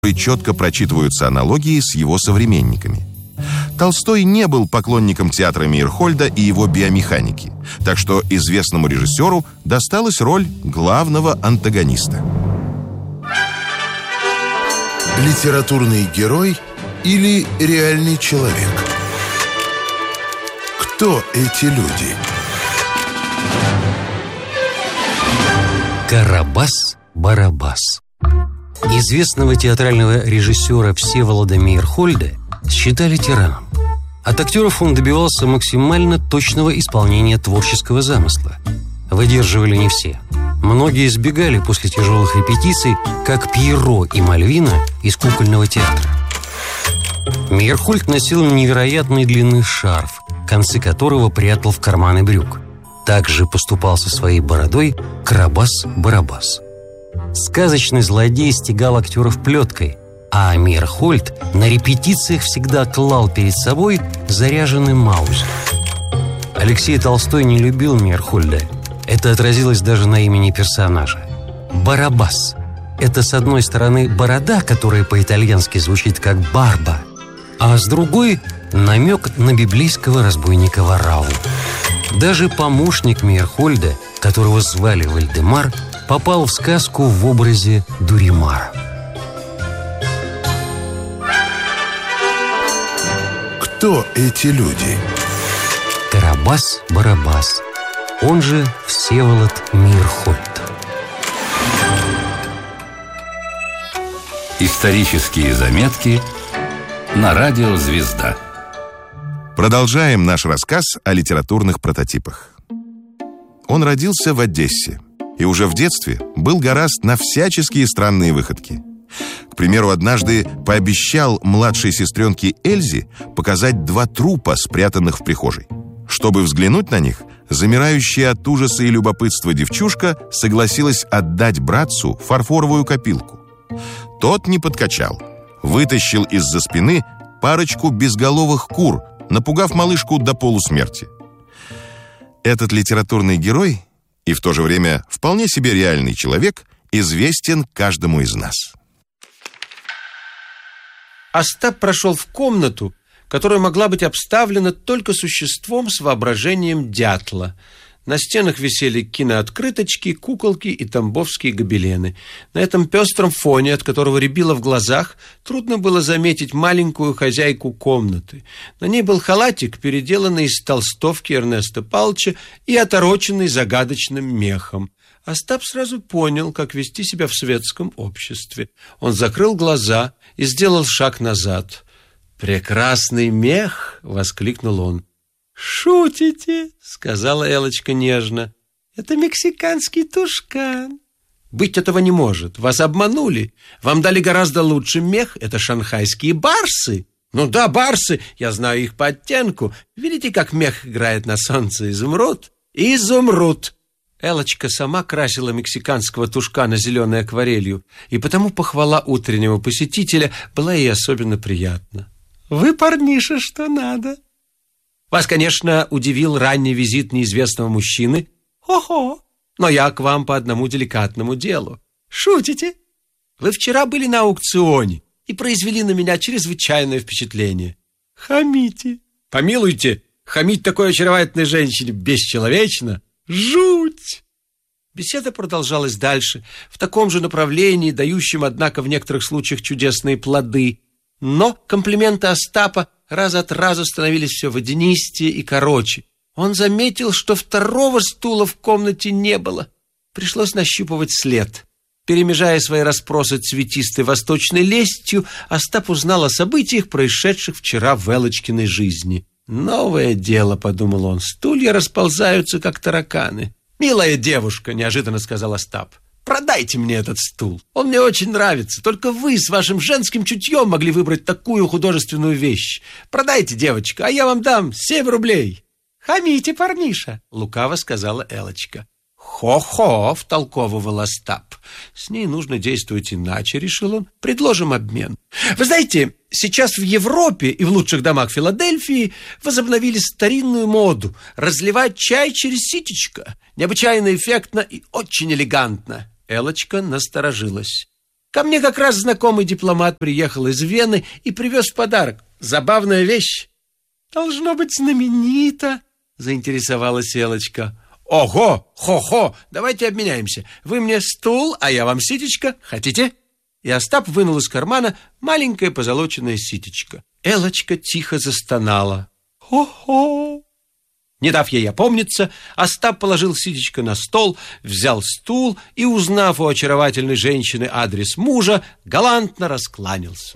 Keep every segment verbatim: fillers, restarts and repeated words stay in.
четко прочитываются аналогии с его современниками. Толстой не был поклонником театра Мейерхольда и его биомеханики, так что известному режиссеру досталась роль главного антагониста. Литературный герой или реальный человек? Кто эти люди? Карабас-Барабас. Известного театрального режиссера Всеволода Мейерхольда считали тираном. От актеров он добивался максимально точного исполнения творческого замысла. Выдерживали не все. Многие сбегали после тяжелых репетиций, как Пьеро и Мальвина из кукольного театра. Мейерхольд носил невероятной длины шарф, концы которого прятал в карманы брюк. Также поступал со своей бородой Карабас-Барабас. Сказочный злодей стегал актеров плеткой, а Мейерхольд на репетициях всегда клал перед собой заряженный маузер. Алексей Толстой не любил Мейерхольда. Это отразилось даже на имени персонажа. Барабас – это, с одной стороны, борода, которая по-итальянски звучит как «барба», а с другой – намек на библейского разбойника Варавву. Даже помощник Мейерхольда, которого звали Вальдемар, попал в сказку в образе Дуримара. Кто эти люди? Карабас-Барабас, он же Всеволод Мейерхольд. Исторические заметки на радио «Звезда». Продолжаем наш рассказ о литературных прототипах. Он родился в Одессе и уже в детстве был горазд на всяческие странные выходки. К примеру, однажды пообещал младшей сестренке Эльзе показать два трупа, спрятанных в прихожей. Чтобы взглянуть на них, замирающая от ужаса и любопытства девчушка согласилась отдать братцу фарфоровую копилку. Тот не подкачал, вытащил из-за спины парочку безголовых кур, напугав малышку до полусмерти. Этот литературный герой и в то же время вполне себе реальный человек известен каждому из нас. Остап прошел в комнату, которая могла быть обставлена только существом с воображением дятла. На стенах висели кинооткрыточки, куколки и тамбовские гобелены. На этом пестром фоне, от которого рябило в глазах, трудно было заметить маленькую хозяйку комнаты. На ней был халатик, переделанный из толстовки Эрнеста Павловича и отороченный загадочным мехом. Остап сразу понял, как вести себя в светском обществе. Он закрыл глаза и сделал шаг назад. «Прекрасный мех!» — воскликнул он. «Шутите?» — сказала Элочка нежно. «Это мексиканский тушкан». «Быть этого не может. Вас обманули. Вам дали гораздо лучший мех. Это шанхайские барсы». «Ну да, барсы. Я знаю их по оттенку. Видите, как мех играет на солнце? Изумруд?» «Изумруд!» Элочка сама красила мексиканского тушкана зеленой акварелью, и потому похвала утреннего посетителя была ей особенно приятна. «Вы, парниша, что надо!» «Вас, конечно, удивил ранний визит неизвестного мужчины. Хо-хо! Но я к вам по одному деликатному делу». «Шутите? Вы вчера были на аукционе и произвели на меня чрезвычайное впечатление». «Хамите». «Помилуйте, хамить такой очаровательной женщине бесчеловечно. Жуть!» Беседа продолжалась дальше, в таком же направлении, дающем, однако, в некоторых случаях чудесные плоды. Но комплименты Остапа раз от раза становились все водянистее и короче. Он заметил, что второго стула в комнате не было. Пришлось нащупывать след. Перемежая свои расспросы цветистой восточной лестью, Остап узнал о событиях, происшедших вчера в Элочкиной жизни. «Новое дело», — подумал он, — «стулья расползаются, как тараканы». «Милая девушка», — неожиданно сказал Остап, — «продайте мне этот стул. Он мне очень нравится. Только вы с вашим женским чутьем могли выбрать такую художественную вещь. Продайте, девочка, а я вам дам семь рублей». «Хамите, парниша», — лукаво сказала Элочка. «Хо-хо», — втолковывал Остап. «С ней нужно действовать иначе», — решил он. «Предложим обмен. Вы знаете, сейчас в Европе и в лучших домах Филадельфии возобновили старинную моду — разливать чай через ситечко. Необычайно эффектно и очень элегантно». Элочка насторожилась. Ко мне как раз знакомый дипломат приехал из Вены и привез в подарок. Забавная вещь. Должно быть знаменито, заинтересовалась Элочка. Ого, хо-хо, давайте обменяемся. Вы мне стул, а я вам ситечко. Хотите? И Остап вынул из кармана маленькое позолоченное ситечко. Элочка тихо застонала. Хо-хо. Не дав ей опомниться, Остап положил ситечко на стол, взял стул и, узнав у очаровательной женщины адрес мужа, галантно раскланялся.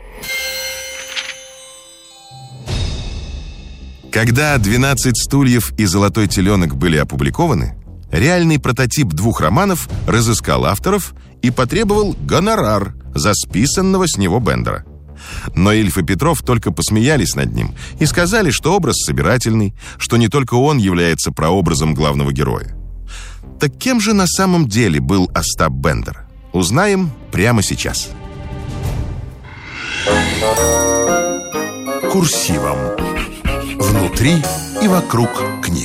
Когда «двенадцать стульев» и «Золотой теленок» были опубликованы, реальный прототип двух романов разыскал авторов и потребовал гонорар за списанного с него Бендера. Но Ильф и Петров только посмеялись над ним и сказали, что образ собирательный, что не только он является прообразом главного героя. Так кем же на самом деле был Остап Бендер? Узнаем прямо сейчас. Курсивом. Внутри и вокруг книг.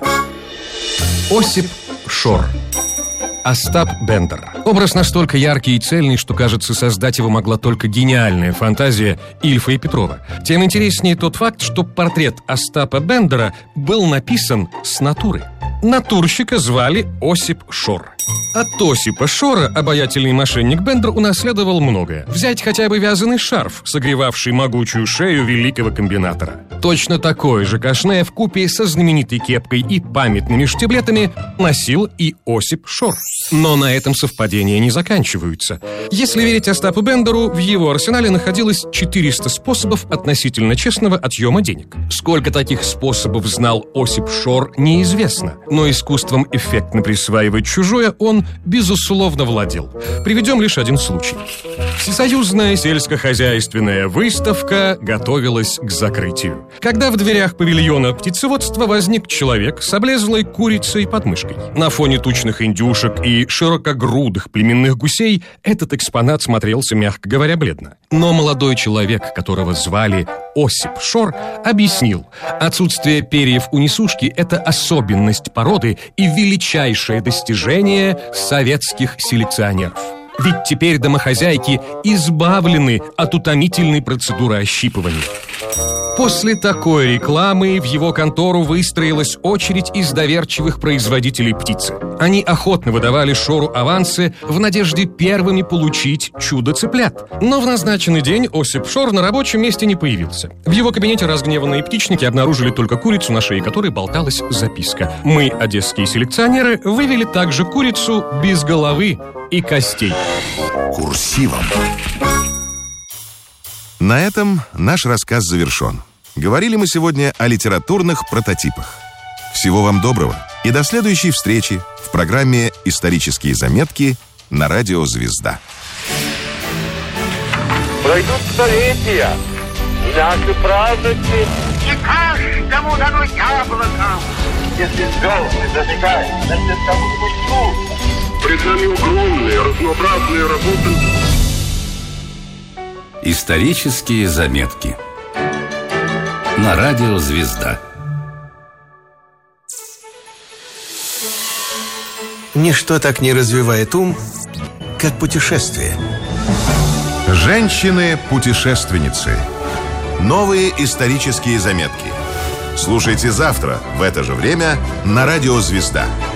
Осип Шор. Остап Бендер. Образ настолько яркий и цельный, что, кажется, создать его могла только гениальная фантазия Ильфа и Петрова. Тем интереснее тот факт, что портрет Остапа Бендера был написан с натуры. Натурщика звали Осип Шор. От Осипа Шора обаятельный мошенник Бендер унаследовал многое. Взять хотя бы вязаный шарф, согревавший могучую шею великого комбинатора. Точно такое же кашне вкупе со знаменитой кепкой и памятными штиблетами носил и Осип Шор. Но на этом совпадения не заканчиваются. Если верить Остапу Бендеру, в его арсенале находилось четыреста способов относительно честного отъема денег. Сколько таких способов знал Осип Шор, неизвестно. Но искусством эффектно присваивать чужое он, безусловно, владел. Приведем лишь один случай. Всесоюзная сельскохозяйственная выставка готовилась к закрытию. Когда в дверях павильона птицеводства возник человек с облезлой курицей под мышкой. На фоне тучных индюшек и широкогрудых племенных гусей этот экспонат смотрелся, мягко говоря, бледно. Но молодой человек, которого звали Осип Шор, объяснил: отсутствие перьев у несушки – это особенность породы и величайшее достижение советских селекционеров. Ведь теперь домохозяйки избавлены от утомительной процедуры ощипывания. После такой рекламы в его контору выстроилась очередь из доверчивых производителей птицы. Они охотно выдавали Шору авансы в надежде первыми получить чудо-цыплят. Но в назначенный день Осип Шор на рабочем месте не появился. В его кабинете разгневанные птичники обнаружили только курицу, на шее которой болталась записка: «Мы, одесские селекционеры, вывели также курицу без головы и костей». Курсивом. На этом наш рассказ завершен. Говорили мы сегодня о литературных прототипах. Всего вам доброго и до следующей встречи в программе «Исторические заметки» на радио «Звезда». Пройдут столетия, и наши праздники, и каждому дано яблоко. Если звезды зажигают, значит, кому-нибудь нужно. Пред нами огромные, разнообразные работы. Исторические заметки на радио «Звезда». Ничто так не развивает ум, как путешествие. Женщины-путешественницы. Новые исторические заметки. Слушайте завтра в это же время на радио «Звезда».